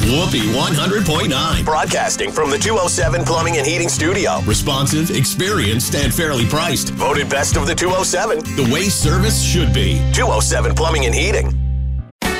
Whoopee 100.9. Broadcasting from the 207 Plumbing and Heating Studio. Responsive, experienced, and fairly priced. Voted best of the 207. The way service should be. 207 Plumbing and Heating.